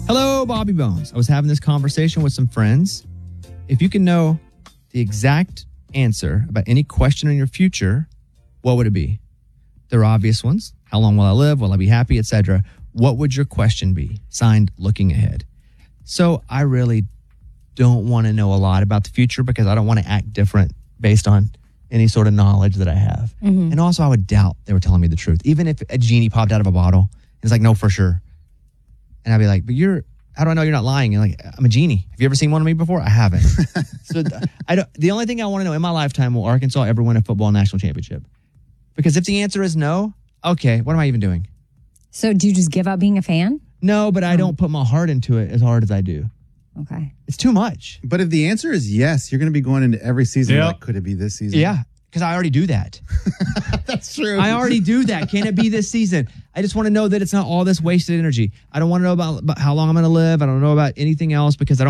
Hello, Bobby Bones. I was having this conversation with some friends. If you can know the exact answer about any question in your future, what would it be? There are obvious ones. How long will I live? Will I be happy, etc.? What would your question be? Signed, looking ahead. So I really don't want to know a lot about the future because I don't want to act different based on any sort of knowledge that I have. Mm-hmm. And also I would doubt they were telling me the truth. Even if a genie popped out of a bottle, it's like, no, for sure. And I'd be like, but how do I know you're not lying? And like, I'm a genie. Have you ever seen one of me before? I haven't. So the only thing I want to know in my lifetime, will Arkansas ever win a football national championship? Because if the answer is no, okay, what am I even doing? So do you just give up being a fan? No, but I don't put my heart into it as hard as I do. Okay. It's too much. But if the answer is yes, you're going to be going into every season like, could it be this season? Yeah, because I already do that. That's true. I already do that. Can it be this season? I just want to know that it's not all this wasted energy. I don't want to know about how long I'm going to live. I don't know about anything else because I don't